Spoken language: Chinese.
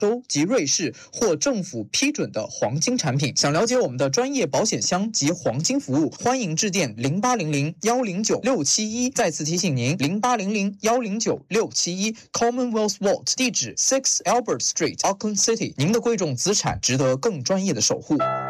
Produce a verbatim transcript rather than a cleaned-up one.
洲及瑞士或政府批准的黄金产品。想了解我们的专业保险箱及黄金服务，欢迎致电零八零零幺零九六七一。再次提醒您，零八零零幺零九六七一 Commonwealth Vault， 地址 Six Albert Street， Auckland City。您的贵重资产值得更专业的守护。